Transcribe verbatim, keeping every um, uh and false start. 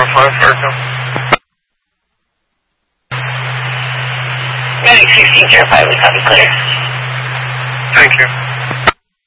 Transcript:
five, Fargo. Medic sixteen zero five, we copy clear. Thank you.